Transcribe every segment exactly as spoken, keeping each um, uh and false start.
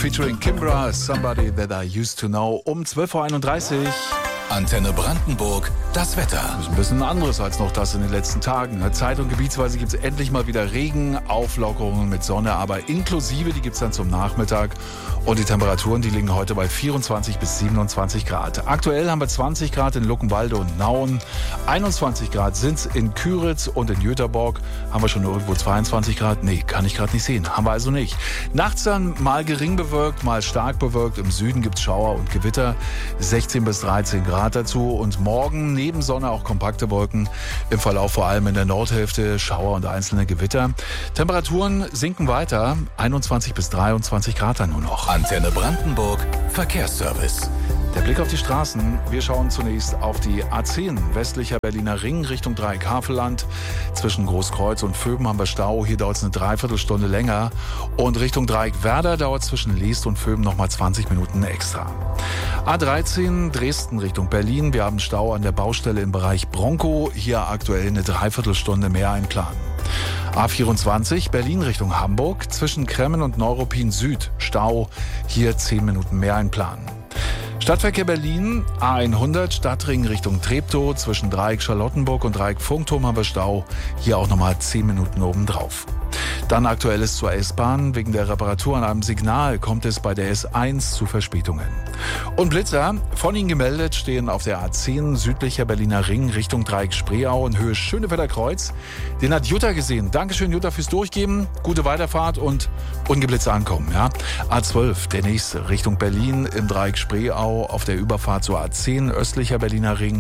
featuring Kimbra, Somebody That I Used to Know, um zwölf Uhr einunddreißig. Antenne Brandenburg, das Wetter. Das ist ein bisschen anderes als noch das in den letzten Tagen. Zeit- und gebietsweise gibt es endlich mal wieder Regen, Auflockerungen mit Sonne, aber inklusive, die gibt es dann zum Nachmittag. Und die Temperaturen, die liegen heute bei vierundzwanzig bis siebenundzwanzig Grad. Aktuell haben wir zwanzig Grad in Luckenwalde und Nauen, einundzwanzig Grad sind es in Küritz und in Jüterborg. Haben wir schon irgendwo zweiundzwanzig Grad? Nee, kann ich gerade nicht sehen. Haben wir also nicht. Nachts dann mal gering bewölkt, mal stark bewölkt. Im Süden gibt es Schauer und Gewitter, sechzehn bis dreizehn Grad dazu. Und morgen neben Sonne auch kompakte Wolken. Im Verlauf vor allem in der Nordhälfte Schauer und einzelne Gewitter. Temperaturen sinken weiter, einundzwanzig bis dreiundzwanzig Grad dann nur noch. Antenne Brandenburg, Verkehrsservice. Der Blick auf die Straßen. Wir schauen zunächst auf die A zehn, westlicher Berliner Ring, Richtung Dreieck Havelland. Zwischen Großkreuz und Vöben haben wir Stau. Hier dauert es eine Dreiviertelstunde länger. Und Richtung Dreieck Werder dauert es zwischen Leest und Vöben nochmal zwanzig Minuten extra. A dreizehn, Dresden Richtung Berlin. Wir haben Stau an der Baustelle im Bereich Bronco. Hier aktuell eine Dreiviertelstunde mehr einplanen. A vierundzwanzig, Berlin Richtung Hamburg. Zwischen Kremmen und Neuruppin Süd Stau. Hier zehn Minuten mehr einplanen. Stadtverkehr Berlin, A hundert, Stadtring Richtung Treptow. Zwischen Dreieck Charlottenburg und Dreieck Funkturm haben wir Stau. Hier auch nochmal zehn Minuten obendrauf. Dann Aktuelles zur S-Bahn. Wegen der Reparatur an einem Signal kommt es bei der S eins zu Verspätungen. Und Blitzer, von Ihnen gemeldet, stehen auf der A zehn südlicher Berliner Ring Richtung Dreieck Spreeau in Höhe Schönefelder Kreuz. Den hat Jutta gesehen. Dankeschön, Jutta, fürs Durchgeben. Gute Weiterfahrt und ungeblitzt ankommen. Ja? A zwölf, der nächste, Richtung Berlin im Dreieck Spreeau auf der Überfahrt zur A zehn östlicher Berliner Ring.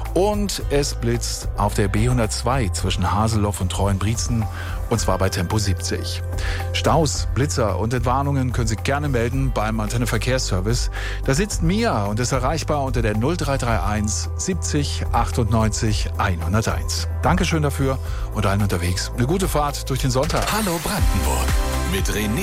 Und es blitzt auf der B hundertzwei zwischen Haseloff und Treuenbrietzen. Und zwar bei Tempo siebzig. Staus, Blitzer und Entwarnungen können Sie gerne melden beim Antenne Verkehrsservice. Da sitzt Mia und ist erreichbar unter der null drei drei eins siebzig achtundneunzig hunderteins. Dankeschön dafür und allen unterwegs eine gute Fahrt durch den Sonntag. Hallo Brandenburg mit René